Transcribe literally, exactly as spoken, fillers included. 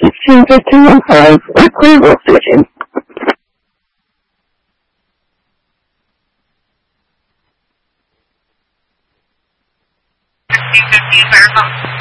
changes to your home approval session. fifty Firefox.